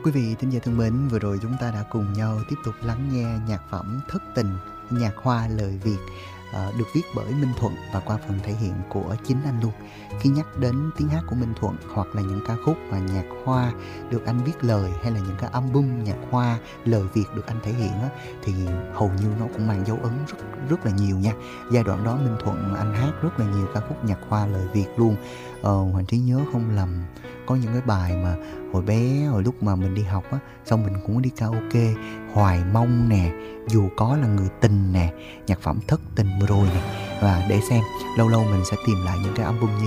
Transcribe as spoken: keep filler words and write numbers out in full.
Quý vị thính giả thân mến, vừa rồi chúng ta đã cùng nhau tiếp tục lắng nghe nhạc phẩm Thất Tình, nhạc hoa lời Việt, ờ, được viết bởi Minh Thuận và qua phần thể hiện của chính anh luôn. Khi nhắc đến tiếng hát của Minh Thuận hoặc là những ca khúc mà nhạc hoa được anh viết lời, hay là những cái album nhạc hoa lời Việt được anh thể hiện á, thì hầu như nó cũng mang dấu ấn rất rất là nhiều nha. Giai đoạn đó Minh Thuận anh hát rất là nhiều ca khúc nhạc hoa lời Việt luôn. Ờ, Hoàng trí nhớ không lầm, có những cái bài mà hồi bé, hồi lúc mà mình đi học á, xong mình cũng đi karaoke, Hoài Mong nè, Dù Có Là Người Tình nè, nhạc phẩm Thất Tình vừa rồi nè. Và để xem lâu lâu mình sẽ tìm lại những cái album như